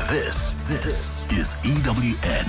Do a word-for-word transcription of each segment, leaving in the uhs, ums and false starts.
This, this is E W N.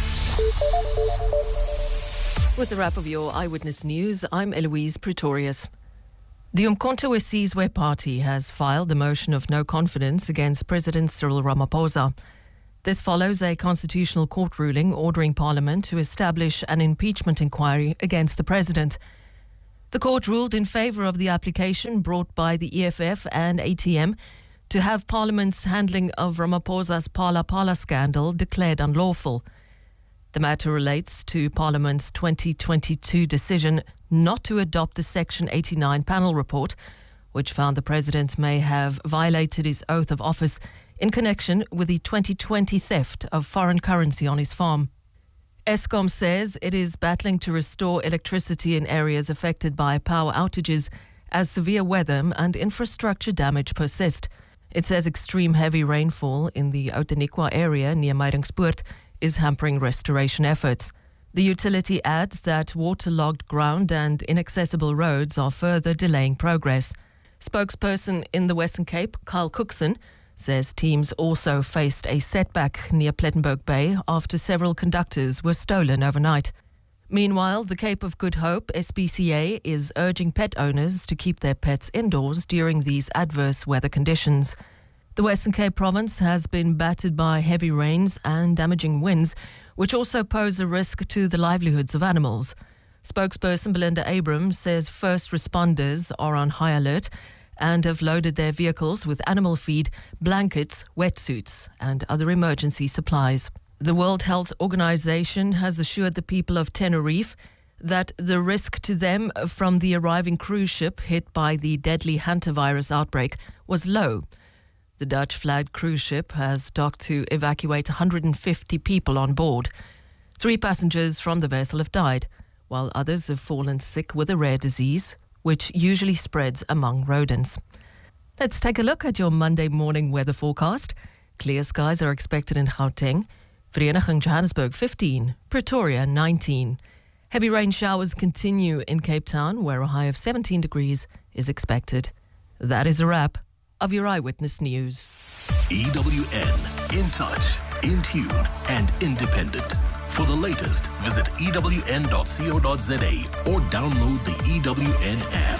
With the wrap of your Eyewitness News, I'm Eloise Pretorius. The Umkhonto we Sizwe party has filed a motion of no confidence against President Cyril Ramaphosa. This follows a constitutional court ruling ordering Parliament to establish an impeachment inquiry against the president. The court ruled in favour of the application brought by the E F F and A T M to have Parliament's handling of Ramaphosa's Phala Phala scandal declared unlawful. The matter relates to Parliament's twenty twenty-two decision not to adopt the Section eighty-nine panel report, which found the President may have violated his oath of office in connection with the twenty twenty theft of foreign currency on his farm. Eskom says it is battling to restore electricity in areas affected by power outages as severe weather and infrastructure damage persist. It says extreme heavy rainfall in the Outeniqua area near Meidingspoort is hampering restoration efforts. The utility adds that waterlogged ground and inaccessible roads are further delaying progress. Spokesperson in the Western Cape, Kyle Cookson, says teams also faced a setback near Plettenberg Bay after several conductors were stolen overnight. Meanwhile, the Cape of Good Hope S P C A is urging pet owners to keep their pets indoors during these adverse weather conditions. The Western Cape province has been battered by heavy rains and damaging winds, which also pose a risk to the livelihoods of animals. Spokesperson Belinda Abrams says first responders are on high alert and have loaded their vehicles with animal feed, blankets, wetsuits, and other emergency supplies. The World Health Organization has assured the people of Tenerife that the risk to them from the arriving cruise ship hit by the deadly hantavirus outbreak was low. The Dutch-flagged cruise ship has docked to evacuate one hundred fifty people on board. Three passengers from the vessel have died, while others have fallen sick with a rare disease, which usually spreads among rodents. Let's take a look at your Monday morning weather forecast. Clear skies are expected in Gauteng, Vereniging Johannesburg fifteen, Pretoria nineteen. Heavy rain showers continue in Cape Town, where a high of seventeen degrees is expected. That is a wrap of your Eyewitness News. E W N, in touch, in tune, and independent. For the latest, visit E W N dot co dot za or download the E W N app.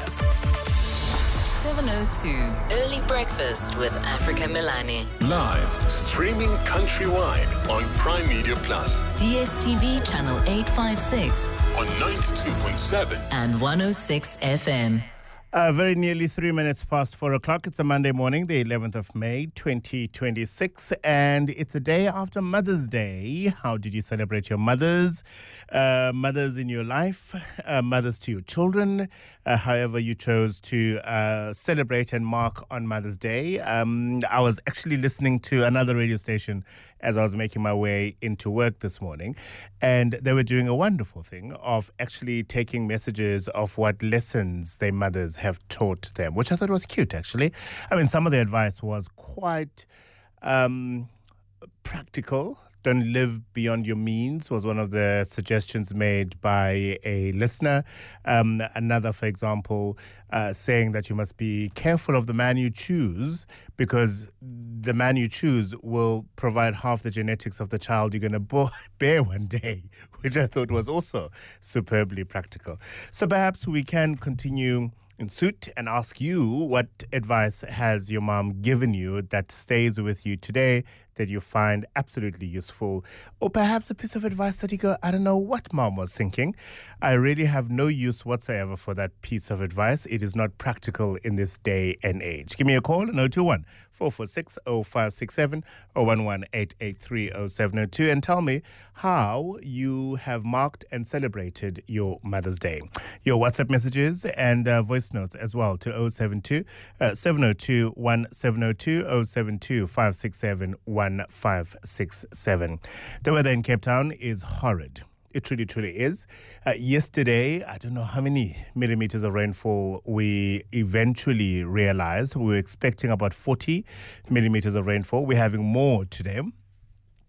seven oh two, Early Breakfast with Africa Milani. Live, streaming countrywide on Prime Media Plus. D S T V channel eight fifty-six. On ninety-two point seven. And one oh six F M. Uh, very nearly three minutes past four o'clock. It's a Monday morning, the eleventh of May, twenty twenty-six, and it's a day after Mother's Day. How did you celebrate your mothers? Uh, mothers in your life, uh, mothers to your children, uh, however you chose to uh, celebrate and mark on Mother's Day. Um, I was actually listening to another radio station as I was making my way into work this morning, and they were doing a wonderful thing of actually taking messages of what lessons their mothers have taught them, which I thought was cute, actually. I mean, some of the advice was quite um, practical. Don't live beyond your means was one of the suggestions made by a listener. Um, another, for example, uh, saying that you must be careful of the man you choose because the man you choose will provide half the genetics of the child you're going to bo- bear one day, which I thought was also superbly practical. So perhaps we can continue in suit and ask you, what advice has your mom given you that stays with you today that you find absolutely useful? Or perhaps a piece of advice that you go, I don't know what mom was thinking. I really have no use whatsoever for that piece of advice. It is not practical in this day and age. Give me a call on oh two one, four four six, oh five six seven or one one eight eight three oh seven oh two and tell me how you have marked and celebrated your Mother's Day. Your WhatsApp messages and uh, voice notes as well to oh seven two, seven oh two, one seven oh two, oh seven two, five six seven, one five six seven. The weather in Cape Town is horrid. It truly, truly is. Uh, yesterday, I don't know how many millimeters of rainfall we eventually realized. We were expecting about forty millimeters of rainfall. We're having more today.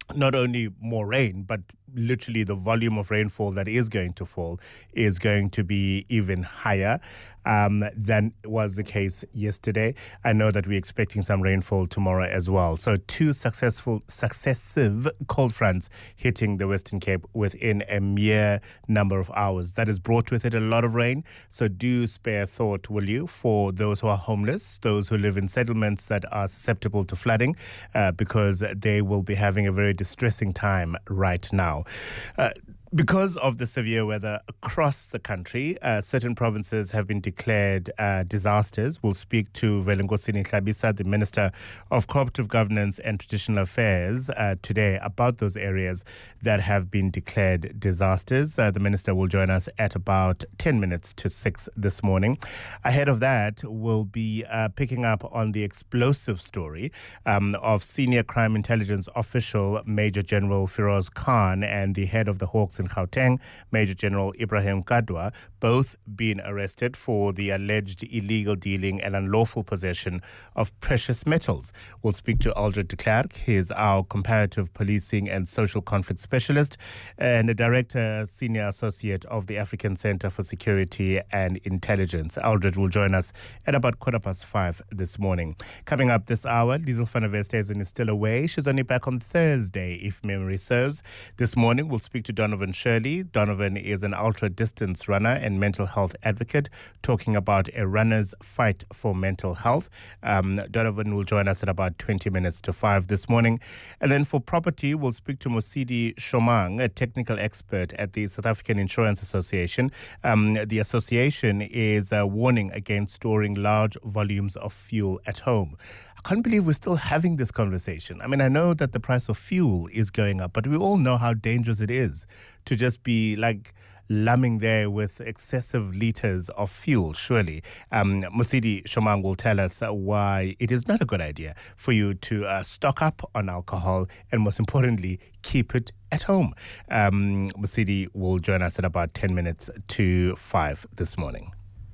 not only more rain, but literally the volume of rainfall that is going to fall is going to be even higher um, than was the case yesterday. I know that we're expecting some rainfall tomorrow as well. So two successful, successive cold fronts hitting the Western Cape within a mere number of hours. That has brought with it a lot of rain. So do spare thought, will you, for those who are homeless, those who live in settlements that are susceptible to flooding, uh, because they will be having a very distressing time right now. Uh, Because of the severe weather across the country, uh, certain provinces have been declared uh, disasters. We'll speak to Velengosini Hlabisa, the Minister of Cooperative Governance and Traditional Affairs, uh, today about those areas that have been declared disasters. Uh, the Minister will join us at about ten minutes to six this morning. Ahead of that, we'll be uh, picking up on the explosive story um, of Senior Crime Intelligence Official Major General Firoz Khan and the head of the Hawks in Gauteng, Major General Ibrahim Kadwa, both being arrested for the alleged illegal dealing and unlawful possession of precious metals. We'll speak to Aldred de Klerk. He is our comparative policing and social conflict specialist and a director, senior associate of the African Center for Security and Intelligence. Aldred will join us at about quarter past five this morning. Coming up this hour, Liesl van der Westhuizen is still away. She's only back on Thursday, if memory serves. This morning, we'll speak to Donovan Shirley. Donovan is an ultra-distance runner and mental health advocate, talking about a runner's fight for mental health. Um, Donovan will join us at about twenty minutes to five this morning. And then for property, we'll speak to Mosidi Shomang, a technical expert at the South African Insurance Association. Um, the association is uh, warning against storing large volumes of fuel at home. I can't believe we're still having this conversation. I mean, I know that the price of fuel is going up, but we all know how dangerous it is to just be like lumbering there with excessive liters of fuel, surely. Um, Mosidi Shomang will tell us uh, why it is not a good idea for you to uh, stock up on alcohol and, most importantly, keep it at home. Um, Mosidi will join us at about ten minutes to five this morning.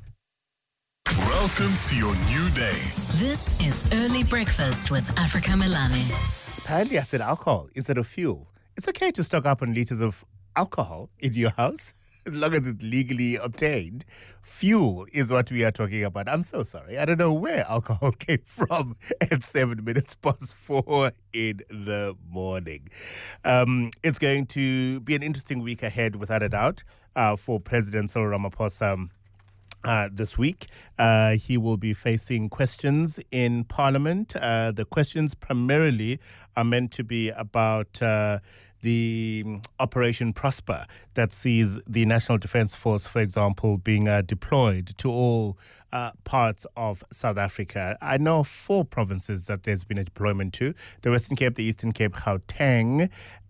Welcome to your new day. This is Early Breakfast with Africa Milani. Apparently, I said alcohol instead of fuel. It's okay to stock up on liters of alcohol in your house as long as it's legally obtained. Fuel is what we are talking about. I'm so sorry. I don't know where alcohol came from at seven minutes past four in the morning. Um, it's going to be an interesting week ahead, without a doubt, uh, for President Cyril Ramaphosa. Uh, this week, uh, he will be facing questions in Parliament. Uh, the questions primarily are meant to be about uh, the Operation Prosper that sees the National Defence Force, for example, being uh, deployed to all uh, parts of South Africa. I know four provinces that there's been a deployment to: the Western Cape, the Eastern Cape, Gauteng,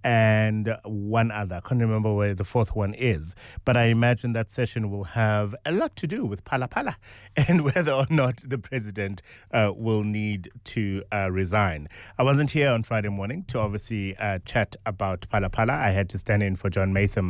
and one other. I can't remember where the fourth one is. But I imagine that session will have a lot to do with Phala Phala and whether or not the president uh, will need to uh, resign. I wasn't here on Friday morning to obviously uh, chat about Phala Phala. I had to stand in for John Matham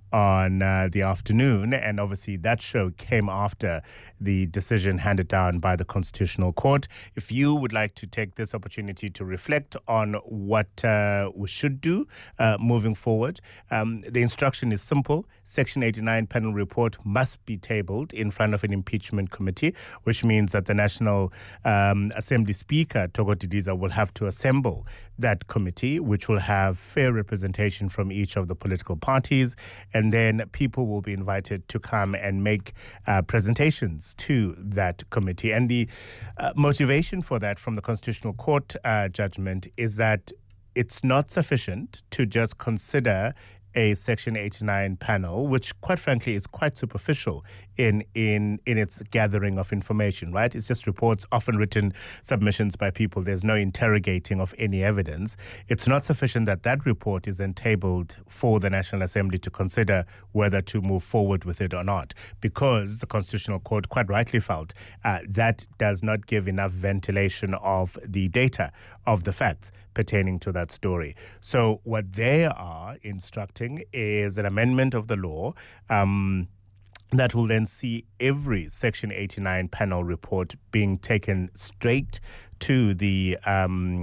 on uh, the afternoon, and obviously that show came after the decision handed down by the Constitutional Court. If you would like to take this opportunity to reflect on what uh, we should do uh, moving forward, um, the instruction is simple. Section eighty-nine panel report must be tabled in front of an impeachment committee, which means that the National um, Assembly Speaker, Togo Didiza, will have to assemble that committee, which will have fair representation from each of the political parties, and then people will be invited to come and make uh, presentations to that committee. And the uh, motivation for that from the Constitutional Court uh, judgment is that it's not sufficient to just consider a Section eighty-nine panel, which quite frankly is quite superficial in, in, in its gathering of information, right? It's just reports, often written submissions by people. There's no interrogating of any evidence. It's not sufficient that that report is then tabled for the National Assembly to consider whether to move forward with it or not, because the Constitutional Court quite rightly felt uh, that does not give enough ventilation of the data, of the facts pertaining to that story. So what they are instructing is an amendment of the law um, that will then see every Section eighty-nine panel report being taken straight to the um,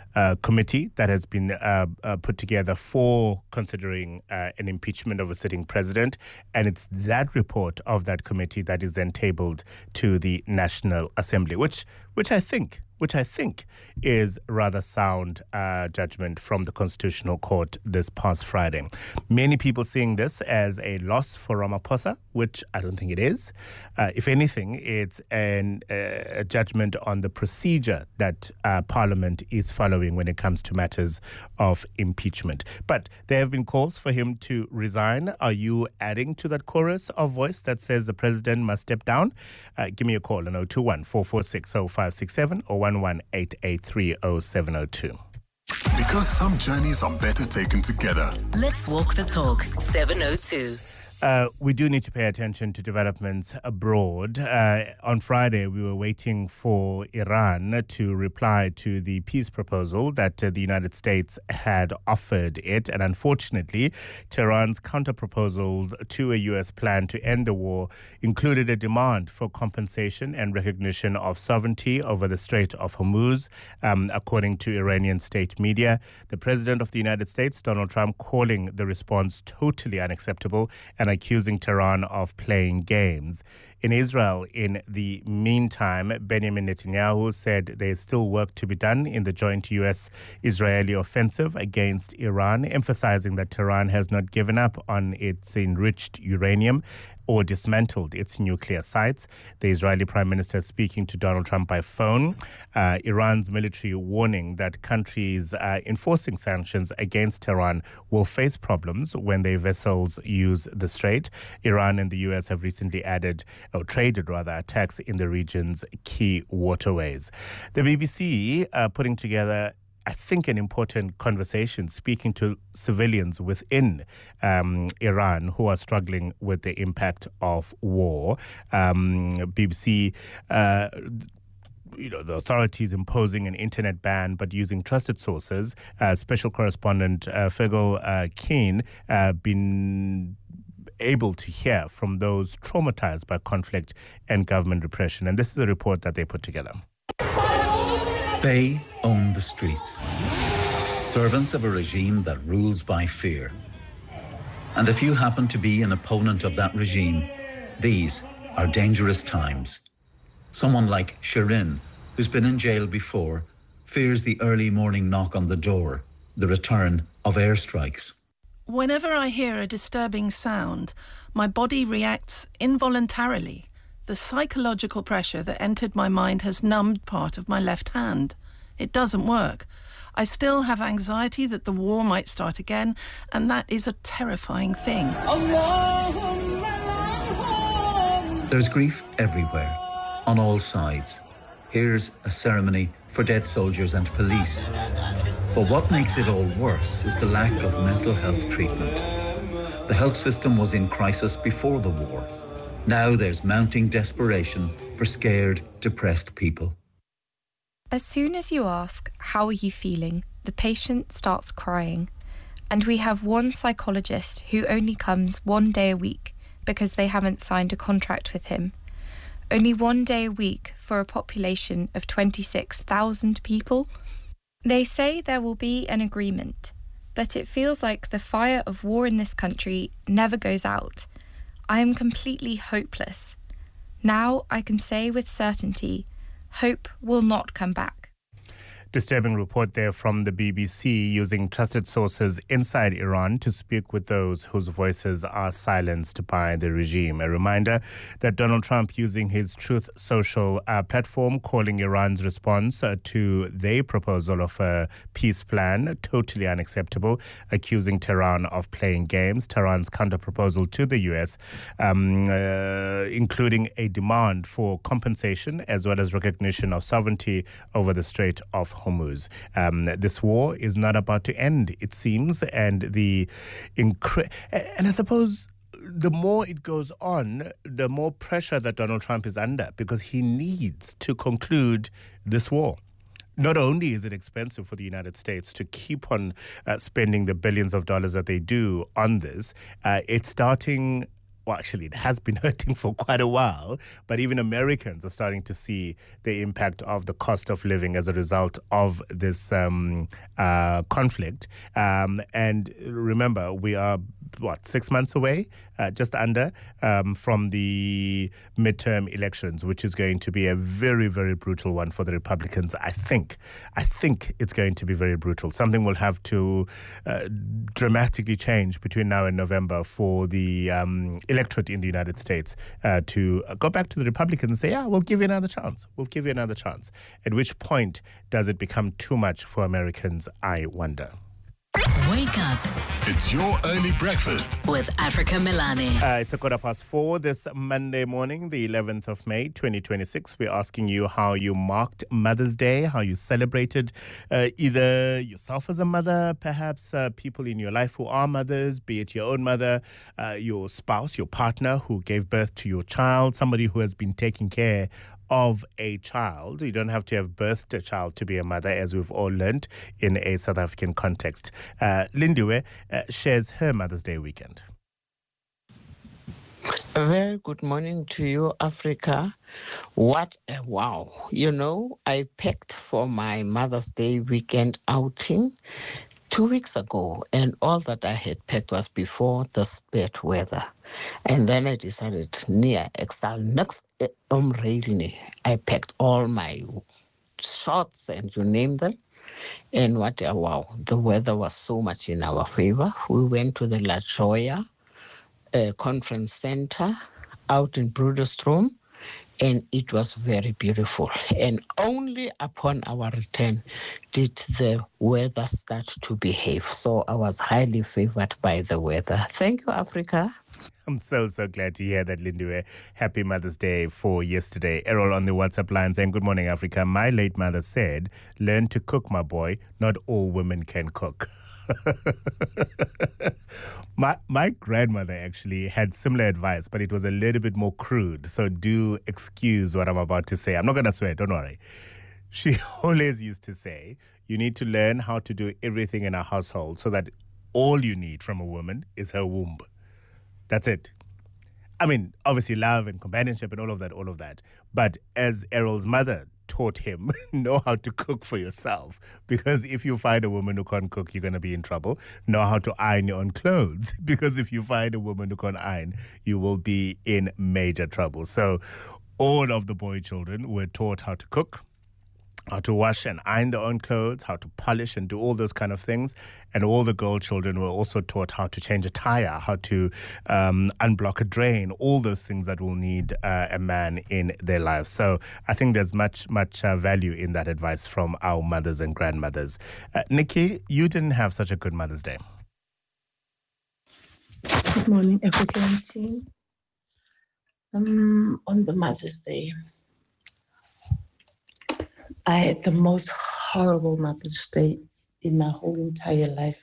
uh, committee that has been uh, uh, put together for considering uh, an impeachment of a sitting president. And it's that report of that committee that is then tabled to the National Assembly, which which I think which I think is rather sound uh, judgment from the Constitutional Court this past Friday. Many people seeing this as a loss for Ramaphosa, which I don't think it is. Uh, if anything, it's an, uh, a judgment on the procedure that uh, Parliament is following when it comes to matters of impeachment. But there have been calls for him to resign. Are you adding to that chorus of voice that says the president must step down? Uh, give me a call on zero two one, four four six, zero five six seven or one one eight eight three zero seven zero two. Because some journeys are better taken together. Let's walk the talk. seven oh two. Uh, we do need to pay attention to developments abroad. Uh, on Friday, we were waiting for Iran to reply to the peace proposal that uh, the United States had offered it. And unfortunately, Tehran's counterproposal to a U S plan to end the war included a demand for compensation and recognition of sovereignty over the Strait of Hormuz, um, according to Iranian state media. The President of the United States, Donald Trump, calling the response totally unacceptable and accusing Tehran of playing games. In Israel, in the meantime, Benjamin Netanyahu said there's still work to be done in the joint U S-Israeli offensive against Iran, emphasizing that Tehran has not given up on its enriched uranium or dismantled its nuclear sites. The Israeli Prime Minister speaking to Donald Trump by phone. Uh, Iran's military warning that countries uh, enforcing sanctions against Tehran will face problems when their vessels use the strait. Iran and the U S have recently added, or traded rather, attacks in the region's key waterways. The B B C uh, putting together I think an important conversation, speaking to civilians within um, Iran who are struggling with the impact of war. Um, B B C, uh, you know, the authorities imposing an internet ban but using trusted sources. Uh, Special Correspondent uh, Fergal uh, Keane uh, been able to hear from those traumatized by conflict and government repression. And this is a report that they put together. They own the streets, servants of a regime that rules by fear. And if you happen to be an opponent of that regime, these are dangerous times. Someone like Shirin, who's been in jail before, fears the early morning knock on the door, the return of airstrikes. Whenever I hear a disturbing sound, my body reacts involuntarily. The psychological pressure that entered my mind has numbed part of my left hand. It doesn't work. I still have anxiety that the war might start again, and that is a terrifying thing. There's grief everywhere, on all sides. Here's a ceremony for dead soldiers and police. But what makes it all worse is the lack of mental health treatment. The health system was in crisis before the war. Now there's mounting desperation for scared, depressed people. As soon as you ask, how are you feeling, the patient starts crying. And we have one psychologist who only comes one day a week because they haven't signed a contract with him. Only one day a week for a population of twenty-six thousand people. They say there will be an agreement, but it feels like the fire of war in this country never goes out. I am completely hopeless. Now I can say with certainty, hope will not come back. Disturbing report there from the B B C using trusted sources inside Iran to speak with those whose voices are silenced by the regime. A reminder that Donald Trump, using his Truth Social uh, platform, calling Iran's response uh, to their proposal of a peace plan totally unacceptable, accusing Tehran of playing games. Tehran's counter-proposal to the U S, um, uh, including a demand for compensation as well as recognition of sovereignty over the Strait of Hormuz. Um, this war is not about to end, it seems, and the incre- and I suppose the more it goes on, the more pressure that Donald Trump is under, because he needs to conclude this war. Not only is it expensive for the United States to keep on uh, spending the billions of dollars that they do on this, uh, it's starting well, actually, it has been hurting for quite a while, but even Americans are starting to see the impact of the cost of living as a result of this um, uh, conflict. Um, and remember, we are, what, six months away, uh, just under, um, from the midterm elections, which is going to be a very, very brutal one for the Republicans. I think, I think it's going to be very brutal. Something will have to uh, dramatically change between now and November for the um, electorate in the United States uh, to go back to the Republicans and say, yeah, we'll give you another chance. We'll give you another chance. At which point does it become too much for Americans, I wonder. Wake up It's your early breakfast. with Africa Milani. Uh, it's a quarter past four this Monday morning, the eleventh of May, twenty twenty-six. We're asking you how you marked Mother's Day, how you celebrated uh, either yourself as a mother, perhaps uh, people in your life who are mothers, be it your own mother, uh, your spouse, your partner who gave birth to your child, somebody who has been taking care of a child. You don't have to have birthed a child to be a mother, as we've all learned in a South African context. Uh, Lindiwe uh, shares her Mother's Day weekend. A very good morning to you, Africa. What a wow. You know, I packed for my Mother's Day weekend outing two weeks ago, and all that I had packed was before the bad weather. And then I decided, near Exal next umrailni, I packed all my shorts and you name them. And what a wow, the weather was so much in our favor. We went to the La Joya uh, Conference Center out in Broederstroom, and it was very beautiful. And only upon our return did the weather start to behave. So I was highly favored by the weather. Thank you, Africa. I'm so, so glad to hear that, Lindiwe. Happy Mother's Day for yesterday. Errol on the WhatsApp line saying, good morning, Africa. My late mother said, learn to cook, my boy. Not all women can cook. my my grandmother actually had similar advice, but it was a little bit more crude. So do excuse what I'm about to say. I'm not going to swear, don't worry. She always used to say, you need to learn how to do everything in a household so that all you need from a woman is her womb. That's it. I mean, obviously love and companionship and all of that, all of that. But as Errol's mother taught him, know how to cook for yourself. Because if you find a woman who can't cook, you're going to be in trouble. Know how to iron your own clothes. Because if you find a woman who can't iron, you will be in major trouble. So all of the boy children were taught how to cook, how to wash and iron their own clothes, how to polish and do all those kind of things. And all the girl children were also taught how to change a tire, how to um, unblock a drain, all those things that will need uh, a man in their lives. So I think there's much, much uh, value in that advice from our mothers and grandmothers. Uh, Nikki, you didn't have such a good Mother's Day. Good morning, African team. Um, on the Mother's Day, I had the most horrible Mother's Day in my whole entire life.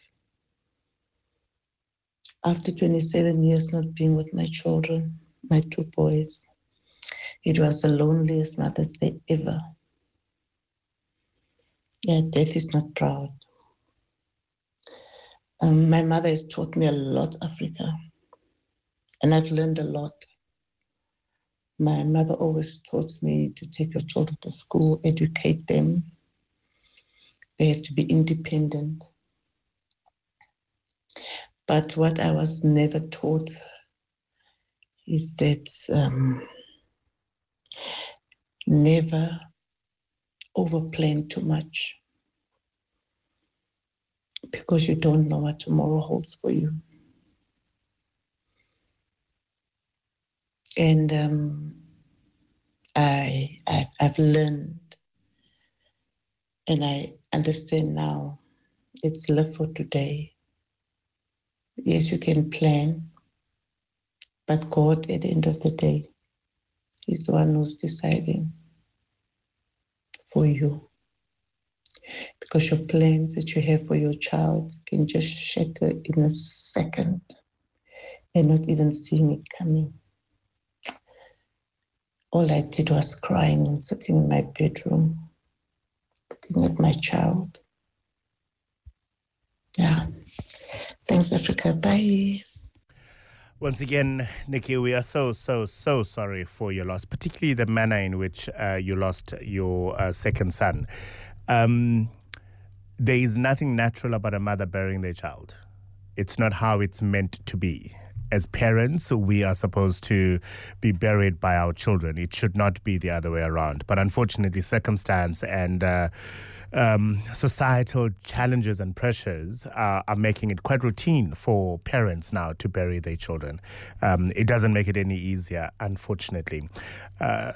After twenty-seven years not being with my children, my two boys, it was the loneliest Mother's Day ever. Yeah, death is not proud. Um, my mother has taught me a lot, Africa, and I've learned a lot. My mother always taught me to take your children to school, educate them. They have to be independent. But what I was never taught is that um, never overplan too much, because you don't know what tomorrow holds for you. And um, I, I, I've learned, and I understand now, it's live for today. Yes, you can plan, but God, at the end of the day, is the one who's deciding for you. Because your plans that you have for your child can just shatter in a second and not even seeing it coming. All I did was crying and sitting in my bedroom, looking at my child. Yeah. Thanks, Africa. Bye. Once again, Nikki, we are so, so, so sorry for your loss, particularly the manner in which uh, you lost your uh, second son. Um, there is nothing natural about a mother burying their child. It's not how it's meant to be. As parents, we are supposed to be buried by our children. It should not be the other way around. But unfortunately, circumstance and uh, um, societal challenges and pressures uh, are making it quite routine for parents now to bury their children. Um, it doesn't make it any easier, unfortunately. Uh,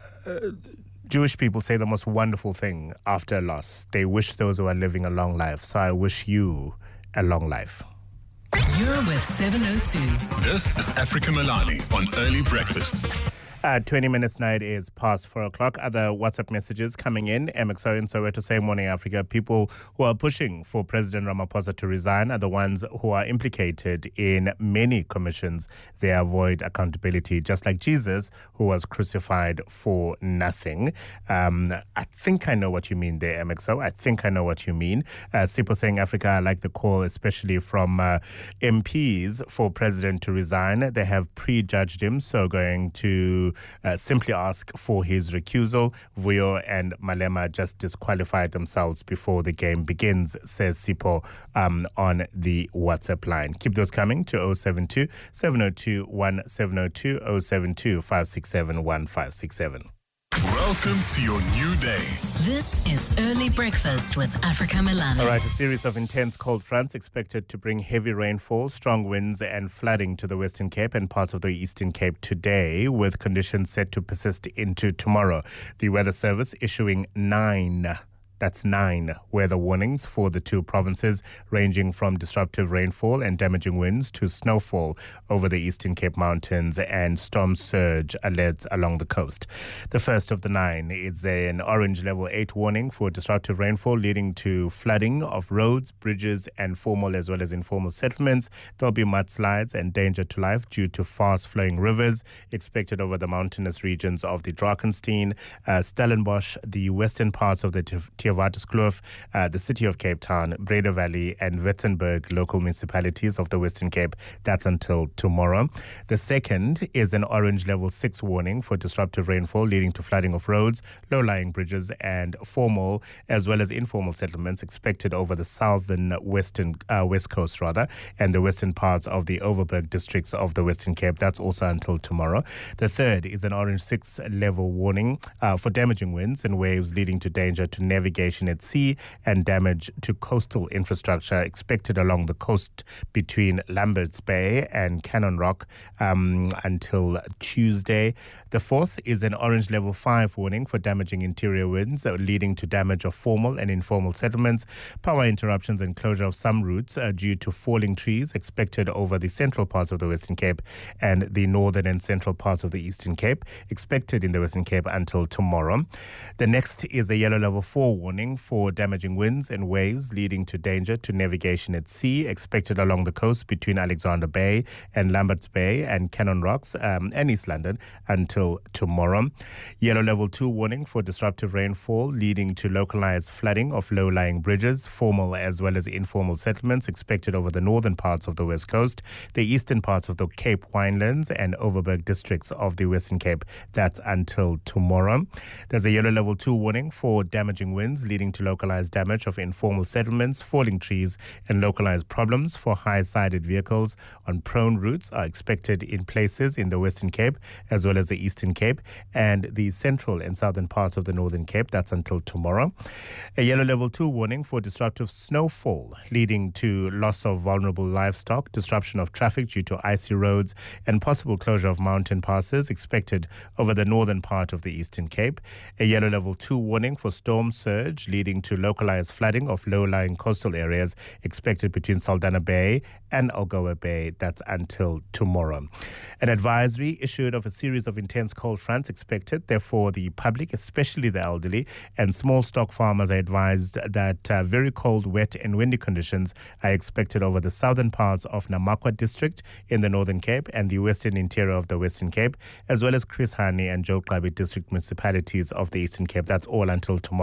Jewish people say the most wonderful thing after a loss. They wish those who are living a long life. So I wish you a long life. You're with seven oh two. This is Africa Milani on Early Breakfast. Uh, twenty minutes now, it is past four o'clock. Other WhatsApp messages coming in. M X O in Soweto say, Morning Africa. People who are pushing for President Ramaphosa to resign are the ones who are implicated in many commissions. They avoid accountability, just like Jesus, who was crucified for nothing. Um, I think I know what you mean there, M X O. I think I know what you mean. Uh, Sipo saying, Africa, I like the call, especially from uh, M Ps for President to resign. They have prejudged him, so going to Uh, simply ask for his recusal. Vuyo and Malema just disqualified themselves before the game begins, says Sipo um, on the WhatsApp line. Keep those coming to oh seven two, seven oh two, one seven oh two, oh seven two, five six seven, one five six seven. Welcome to your new day. This is Early Breakfast with Africa Milani. All right, a series of intense cold fronts expected to bring heavy rainfall, strong winds and flooding to the Western Cape and parts of the Eastern Cape today, with conditions set to persist into tomorrow. The Weather Service issuing nine That's nine weather warnings for the two provinces, ranging from disruptive rainfall and damaging winds to snowfall over the Eastern Cape Mountains and storm surge alerts along the coast. The first of the nine is an orange level eight warning for disruptive rainfall, leading to flooding of roads, bridges, and formal as well as informal settlements. There'll be mudslides and danger to life due to fast-flowing rivers expected over the mountainous regions of the Drakensberg, uh, Stellenbosch, the western parts of the Theowatuskloof, uh, the city of Cape Town, Breda Valley, and Witzenberg local municipalities of the Western Cape. That's until tomorrow. The second is an orange level six warning for disruptive rainfall, leading to flooding of roads, low-lying bridges, and formal as well as informal settlements expected over the southern western uh, west coast rather, and the western parts of the Overberg districts of the Western Cape. That's also until tomorrow. The third is an orange six level warning uh, for damaging winds and waves, leading to danger to navigation at sea and damage to coastal infrastructure expected along the coast between Lambert's Bay and Cannon Rock um, until Tuesday. The fourth is an orange level five warning for damaging interior winds, uh, leading to damage of formal and informal settlements, power interruptions and closure of some routes uh, due to falling trees expected over the central parts of the Western Cape and the northern and central parts of the Eastern Cape, expected in the Western Cape until tomorrow. The next is a yellow level four warning for damaging winds and waves, leading to danger to navigation at sea, expected along the coast between Alexander Bay and Lambert's Bay and Cannon Rocks um, and East London until tomorrow. Yellow level two warning for disruptive rainfall, leading to localized flooding of low-lying bridges, formal as well as informal settlements expected over the northern parts of the west coast, the eastern parts of the Cape Winelands and Overberg districts of the Western Cape. That's until tomorrow. There's a yellow level two warning for damaging winds, leading to localized damage of informal settlements, falling trees, and localized problems for high-sided vehicles on prone routes are expected in places in the Western Cape as well as the Eastern Cape and the central and southern parts of the Northern Cape. That's until tomorrow. A yellow level two warning for disruptive snowfall, leading to loss of vulnerable livestock, disruption of traffic due to icy roads, and possible closure of mountain passes expected over the northern part of the Eastern Cape. A yellow level two warning for storm surge, leading to localized flooding of low-lying coastal areas expected between Saldanha Bay and Algoa Bay. That's until tomorrow. An advisory issued of a series of intense cold fronts expected. Therefore, the public, especially the elderly and small stock farmers, are advised that uh, very cold, wet and windy conditions are expected over the southern parts of Namakwa district in the Northern Cape and the western interior of the Western Cape, as well as Chris Hani and Joe Qabi district municipalities of the Eastern Cape. That's all until tomorrow.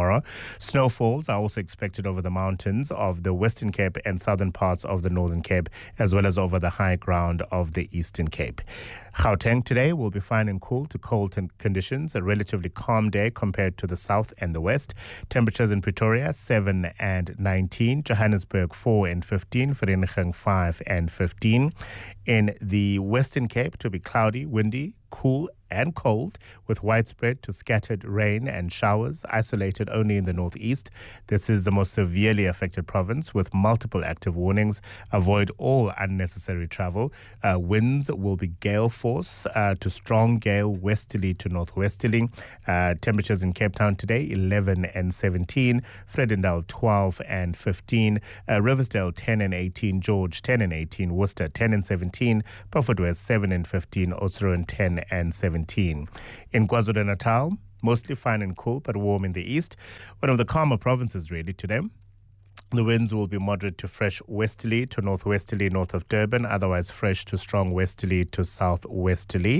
Snowfalls are also expected over the mountains of the Western Cape and southern parts of the Northern Cape, as well as over the high ground of the Eastern Cape. Gauteng today will be fine and cool to cold conditions, a relatively calm day compared to the south and the west. Temperatures in Pretoria, seven and nineteen, Johannesburg, four and fifteen, Vereeniging, five and fifteen. In the Western Cape, to be cloudy, windy, cool and cold, with widespread to scattered rain and showers, isolated only in the northeast. This is the most severely affected province with multiple active warnings. Avoid all unnecessary travel. Uh, winds will be gale force uh, to strong gale westerly to northwesterly. Uh, temperatures in Cape Town today, eleven and seventeen. Vredendal, twelve and fifteen. Uh, Riversdale, ten and eighteen. George, ten and eighteen. Worcester, ten and seventeen. Beaufort West, seven and fifteen. Oudtshoorn, ten and seventeen. In KwaZulu-Natal, mostly fine and cool, but warm in the east. One of the calmer provinces, really, today. The winds will be moderate to fresh westerly to northwesterly north of Durban, otherwise fresh to strong westerly to southwesterly.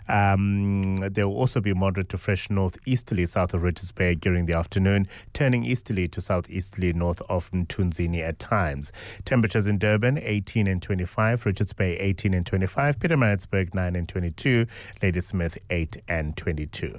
Um, there will also be moderate to fresh northeasterly south of Richards Bay during the afternoon, turning easterly to southeasterly north of Mtunzini at times. Temperatures in Durban, eighteen and twenty-five, Richards Bay, eighteen and twenty-five, Pietermaritzburg, nine and twenty-two, Ladysmith, eight and twenty-two.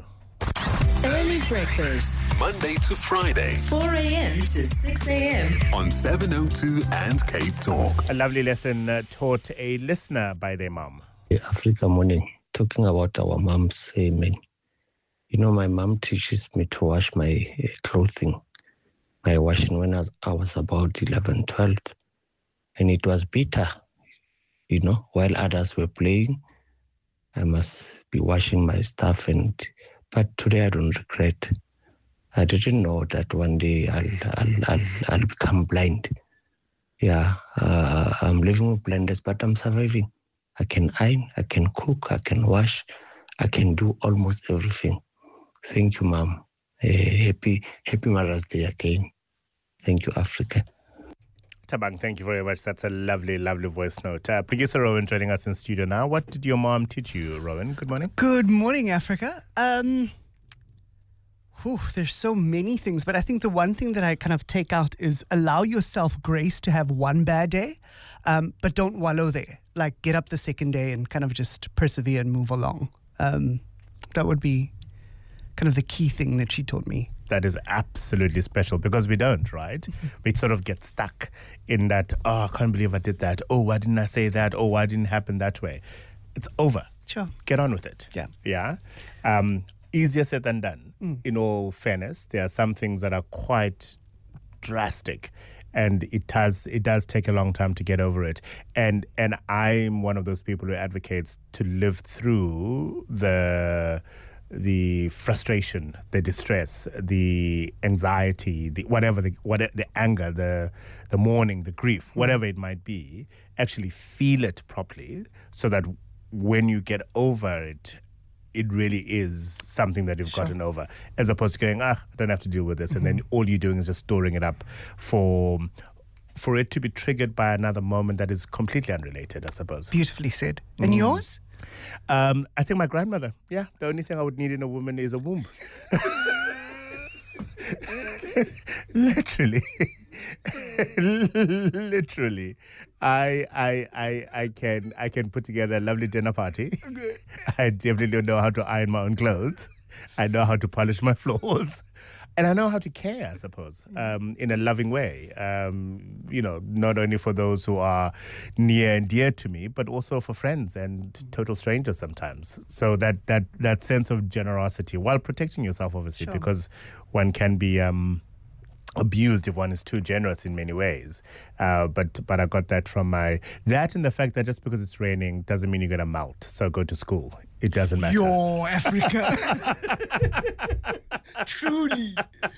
Early breakfast, Monday to Friday, four a.m. to six a.m. on seven oh two and Cape Talk. A lovely lesson uh, taught a listener by their mom. Africa Morning, talking about our moms, amen. You know, my mom teaches me to wash my uh, clothing, my washing when I was, I was about eleven, twelve. And it was bitter, you know, while others were playing. I must be washing my stuff and... But today I don't regret. I didn't know that one day I'll I'll I'll, I'll become blind. Yeah, uh, I'm living with blindness, but I'm surviving. I can iron, I can cook, I can wash, I can do almost everything. Thank you, Mom. Uh, happy Happy Mother's Day again. Thank you, Africa. Tabang, thank you very much. That's a lovely, lovely voice note. Uh, producer Rowan joining us in studio now. What did your mom teach you, Rowan? Good morning. Good morning, Africa. Um, whew, there's so many things, but I think the one thing that I kind of take out is allow yourself grace to have one bad day, um, but don't wallow there. Like, get up the second day and kind of just persevere and move along. Um, that would be kind of the key thing that she taught me. That is absolutely special because we don't, right? We sort of get stuck in that, oh, I can't believe I did that. Oh, why didn't I say that? Oh, why didn't it happen that way? It's over. Sure. Get on with it. Yeah. Yeah. Um, easier said than done. Mm. In all fairness, there are some things that are quite drastic and it does it does take a long time to get over it. And and I'm one of those people who advocates to live through the the frustration, the distress, the anxiety, the whatever the what the anger, the the mourning, the grief, whatever it might be, actually feel it properly so that when you get over it, it really is something that you've Sure. gotten over, as opposed to going, ah, I don't have to deal with this. Mm-hmm. And then all you're doing is just storing it up for for it to be triggered by another moment that is completely unrelated, I suppose. Beautifully said. And Mm. yours? Um, I think my grandmother. Yeah, the only thing I would need in a woman is a womb. Literally. Literally. I I I I can I can put together a lovely dinner party. I definitely know how to iron my own clothes. I know how to polish my floors. And I know how to care, I suppose, um, in a loving way. Um, you know, not only for those who are near and dear to me, but also for friends and total strangers sometimes. So that that that sense of generosity, while protecting yourself, obviously, Sure. because one can be um, abused if one is too generous in many ways. Uh, but but I got that from my that and the fact that just because it's raining doesn't mean you're gonna melt. So go to school. It doesn't matter. Yo, Africa. Truly.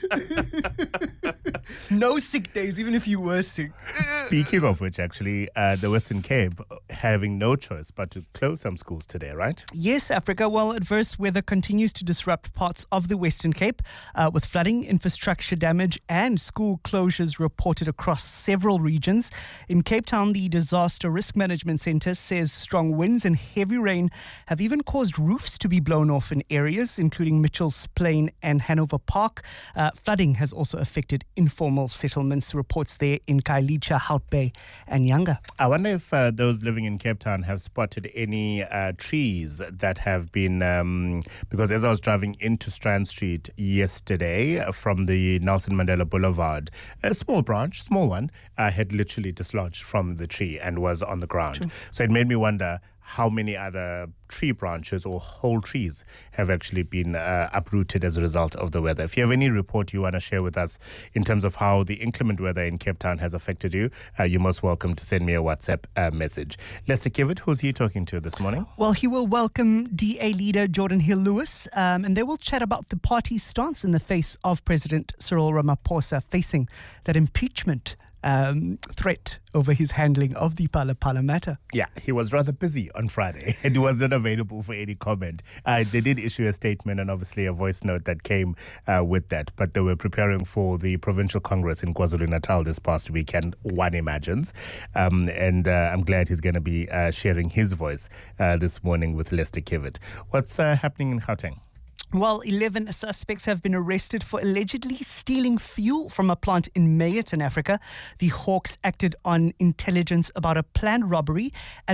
No sick days, even if you were sick. Speaking of which, actually, uh, the Western Cape having no choice but to close some schools today, right? Yes, Africa. Well, adverse weather continues to disrupt parts of the Western Cape uh, with flooding, infrastructure damage and school closures reported across several regions. In Cape Town, the Disaster Risk Management Centre says strong winds and heavy rain have even caused roofs to be blown off in areas, including Mitchell's Plain and Hanover Park. Uh, flooding has also affected informal settlements, reports there in Kailicha, Hout Bay and Yanga. I wonder if uh, those living in Cape Town have spotted any uh, trees that have been, um, because as I was driving into Strand Street yesterday uh, from the Nelson Mandela Boulevard, a small branch, small one, uh, had literally dislodged from the tree and was on the ground. True. So it made me wonder how many other tree branches or whole trees have actually been uh, uprooted as a result of the weather. If you have any report you want to share with us in terms of how the inclement weather in Cape Town has affected you, uh, you're most welcome to send me a WhatsApp uh, message. Lester Kivitt, who's he talking to this morning? Well, he will welcome D A leader Jordan Hill-Lewis, um, and they will chat about the party's stance in the face of President Cyril Ramaphosa facing that impeachment Um, threat over his handling of the Phala Phala matter. Yeah, he was rather busy on Friday and he was not available for any comment. Uh, they did issue a statement and obviously a voice note that came uh, with that, but they were preparing for the Provincial Congress in KwaZulu-Natal this past weekend, one imagines. Um, and uh, I'm glad he's going to be uh, sharing his voice uh, this morning with Lester Kivitt. What's uh, happening in Gauteng? Well, eleven suspects have been arrested for allegedly stealing fuel from a plant in Meyerton, Africa. The Hawks acted on intelligence about a planned robbery and